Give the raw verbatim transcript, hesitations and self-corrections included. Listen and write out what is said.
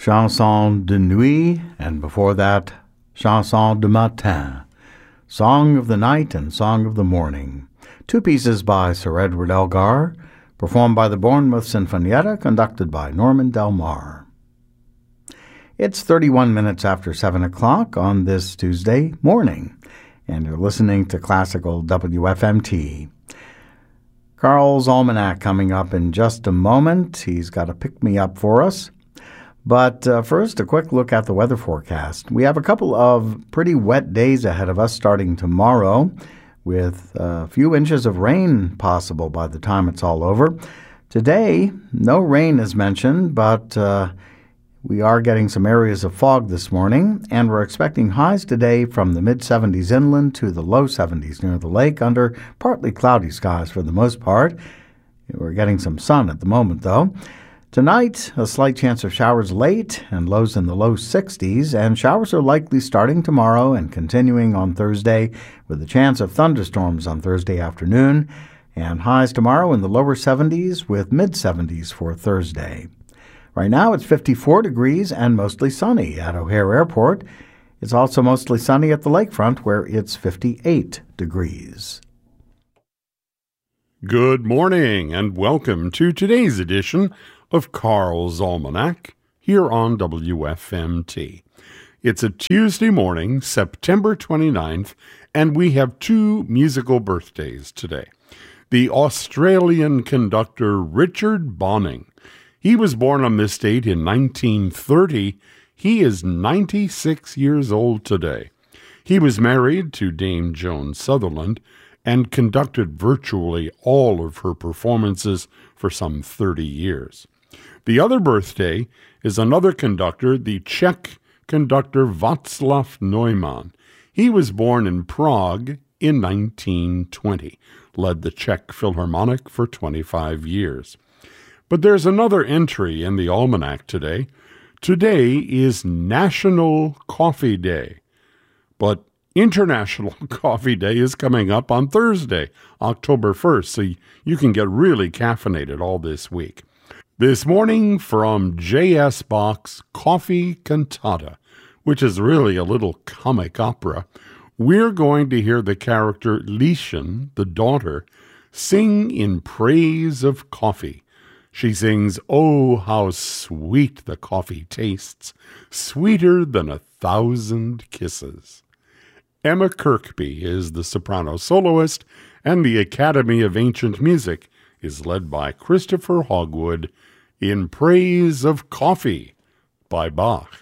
Chanson de Nuit, and before that, Chanson de Matin, Song of the Night and Song of the Morning, two pieces by Sir Edward Elgar, performed by the Bournemouth Sinfonietta, conducted by Norman Del Mar. It's thirty-one minutes after seven o'clock on this Tuesday morning, and you're listening to Classical W F M T. Carl's Almanac coming up in just a moment. He's got a pick-me-up for us. But uh, first, a quick look at the weather forecast. We have a couple of pretty wet days ahead of us starting tomorrow, with a few inches of rain possible by the time it's all over. Today, no rain is mentioned, but uh, we are getting some areas of fog this morning, and we're expecting highs today from the mid seventies inland to the low seventies near the lake under partly cloudy skies for the most part. We're getting some sun at the moment, though. Tonight, a slight chance of showers late and lows in the low sixties, and showers are likely starting tomorrow and continuing on Thursday, with a chance of thunderstorms on Thursday afternoon, and highs tomorrow in the lower seventies with mid seventies for Thursday. Right now, it's fifty-four degrees and mostly sunny at O'Hare Airport. It's also mostly sunny at the lakefront, where it's fifty-eight degrees. Good morning, and welcome to today's edition of Carl's Almanac here on W F M T. It's a Tuesday morning, September twenty-ninth, and we have two musical birthdays today. The Australian conductor Richard Bonynge. He was born on this date in nineteen thirty. He is ninety-six years old today. He was married to Dame Joan Sutherland and conducted virtually all of her performances for some thirty years. The other birthday is another conductor, the Czech conductor Václav Neumann. He was born in Prague in nineteen twenty, led the Czech Philharmonic for twenty-five years. But there's another entry in the almanac today. Today is National Coffee Day, but International Coffee Day is coming up on Thursday, October first, so you can get really caffeinated all this week. This morning from J S. Bach's Coffee Cantata, which is really a little comic opera, we're going to hear the character Lieschen, the daughter, sing in praise of coffee. She sings, "Oh, how sweet the coffee tastes, sweeter than a thousand kisses." Emma Kirkby is the soprano soloist, and the Academy of Ancient Music is led by Christopher Hogwood in Praise of Coffee by Bach.